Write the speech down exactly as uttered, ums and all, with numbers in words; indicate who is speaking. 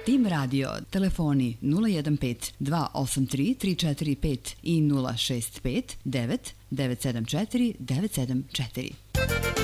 Speaker 1: Tim Radio, telefoni nula jedan pet dva osam tri tri četiri pet i nula šest pet devet devet sedam četiri devet sedam četiri.